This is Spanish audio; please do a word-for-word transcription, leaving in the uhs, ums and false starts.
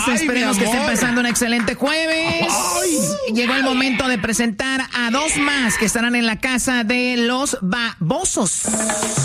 Ay, esperemos que estén pasando un excelente jueves. Ay. Llegó el momento de presentar a dos más que estarán en la casa de los babosos.